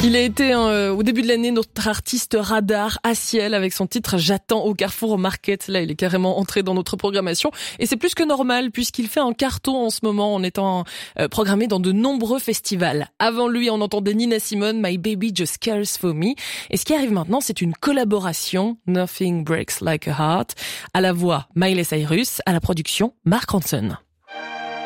Il a été au début de l'année notre artiste radar à ciel avec son titre J'attends au Carrefour Market. Là, il est carrément entré dans notre programmation et c'est plus que normal puisqu'il fait un carton en ce moment en étant programmé dans de nombreux festivals. Avant lui, on entendait Nina Simone, My Baby Just Cares For Me. Et ce qui arrive maintenant, c'est une collaboration, Nothing Breaks Like a Heart, à la voix Miley Cyrus, à la production Mark Ronson.